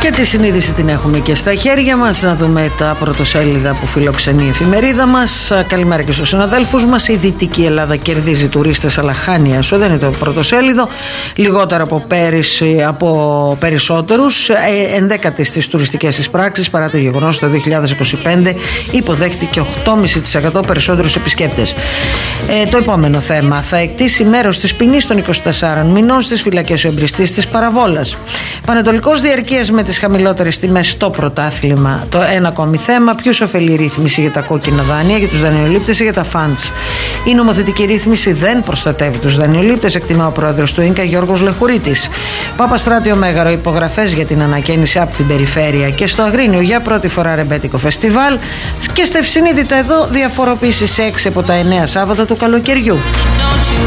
Και τη συνείδηση την έχουμε και στα χέρια μας. Να δούμε τα πρωτοσέλιδα που φιλοξενεί η εφημερίδα μας. Καλημέρα και στους συναδέλφους μας. Η Δυτική Ελλάδα κερδίζει τουρίστες αλλά χάνει έσοδα. Δεν είναι το πρωτοσέλιδο. Λιγότερο από πέρυσι από περισσότερους. Ενδέκατη στις τουριστικές εισπράξεις, παρά το γεγονός ότι το 2025 υποδέχτηκε 8,5% περισσότερους επισκέπτες. Το επόμενο θέμα. Θα εκτίσει μέρος της ποινής των 24 μηνών στις φυλακές ο εμπριστής της Παραβόλας. Πανετολικός διαρκείας με τις χαμηλότερες τιμές στο πρωτάθλημα. Το ένα ακόμη θέμα. Ποιους ωφελεί η ρύθμιση για τα κόκκινα δάνεια, για τους δανειολήπτες ή για τα funds? Η νομοθετική ρύθμιση δεν προστατεύει τους δανειολήπτες, εκτιμά ο πρόεδρος του ΙΝΚΑ Γιώργος Λεχουρίτης. Παπαστράτιο Μέγαρο, υπογραφές για την ανακαίνιση από την περιφέρεια. Και στο Αγρίνιο για πρώτη φορά ρεμπέτικο φεστιβάλ. Και στα Ευσυνείδητα εδώ διαφοροποίηση σε 6 από τα 9 Σάββατα του καλοκαιριού.